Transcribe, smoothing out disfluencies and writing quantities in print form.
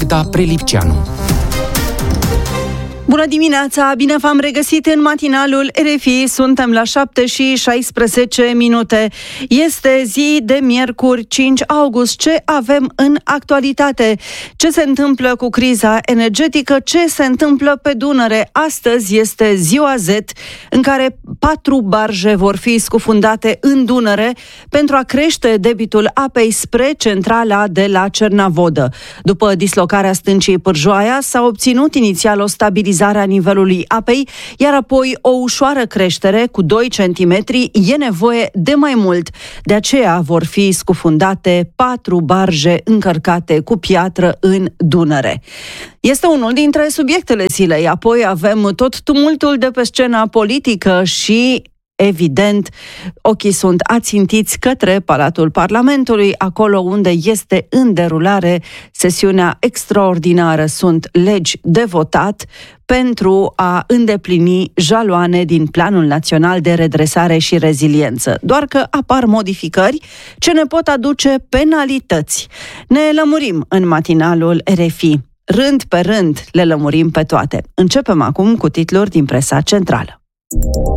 Marta Prelipceanu. Bună dimineața! Bine v-am regăsit în matinalul RFI. Suntem la 7:16. Este zi de miercuri 5 august. Ce avem în actualitate? Ce se întâmplă cu criza energetică? Ce se întâmplă pe Dunăre? Astăzi este ziua Z, în care 4 barje vor fi scufundate în Dunăre pentru a crește debitul apei spre centrala de la Cernavodă. După dislocarea stâncii Pârjoaia, s-a obținut inițial o stabilizare a nivelului apei, iar apoi o ușoară creștere cu 2 cm. E nevoie de mai mult. De aceea vor fi scufundate 4 barje încărcate cu piatră în Dunăre. Este unul dintre subiectele zilei. Apoi avem tot tumultul de pe scena politică și, evident, ochii sunt ațintiți către Palatul Parlamentului, acolo unde este în derulare sesiunea extraordinară. Sunt legi de votat pentru a îndeplini jaloane din Planul Național de Redresare și Reziliență. Doar că apar modificări ce ne pot aduce penalități. Ne lămurim în matinalul RFI. Rând pe rând le lămurim pe toate. Începem acum cu titluri din presa centrală.